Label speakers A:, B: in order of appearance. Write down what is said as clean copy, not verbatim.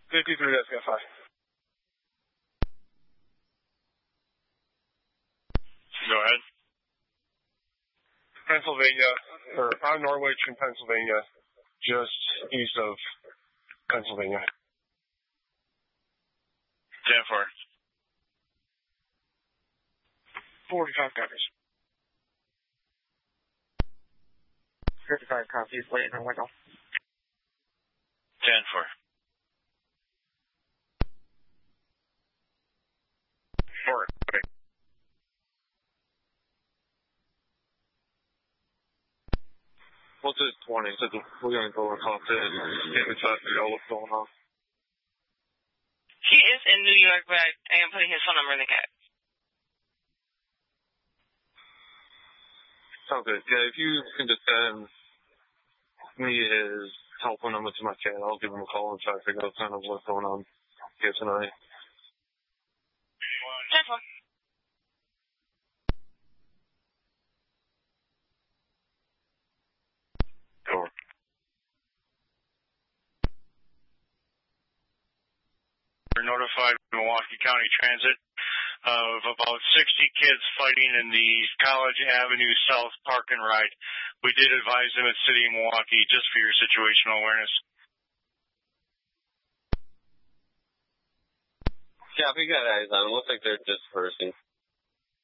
A: 53, that's got 5.
B: Go ahead.
A: Pennsylvania, or on Norwich in Pennsylvania, just east of Pennsylvania.
B: 10-4.
A: 45 copies.
C: 55 copies, late in the window.
B: 10-4.
A: 4. Okay. What's this 20? So we're going to go and talk to him and get inside and know what's going on.
D: He is in New York, but I am putting his phone number in the cat.
A: Sounds good. Yeah, if you can just send me his telephone number to my chat, I'll give him a call and try to figure out kind of what's going on here tonight.
D: 10-4.
A: Sure.
B: We're notified Milwaukee County Transit of about 60 kids fighting in the College Avenue South Park and Ride. We did advise them at City of Milwaukee just for your situational awareness.
A: Yeah, we got eyes on them. Looks like they're dispersing.